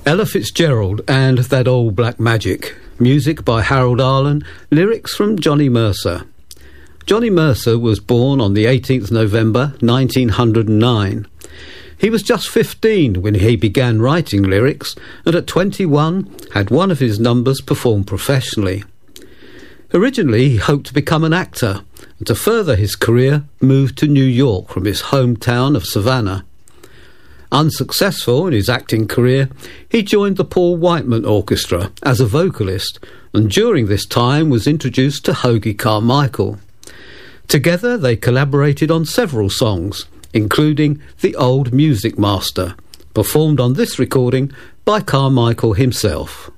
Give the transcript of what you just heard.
Ella Fitzgerald and That Old Black Magic. Music by Harold Arlen, lyrics from Johnny Mercer. Johnny Mercer was born on the 18th November 1909. He was just 15 when he began writing lyrics, and at 21 had one of his numbers performed professionally. Originally he hoped to become an actor, and to further his career moved to New York from his hometown of Savannah. Unsuccessful in his acting career, he joined the Paul Whiteman Orchestra as a vocalist, and during this time was introduced to Hoagy Carmichael. Together they collaborated on several songs, including The Old Music Master, performed on this recording by Carmichael himself.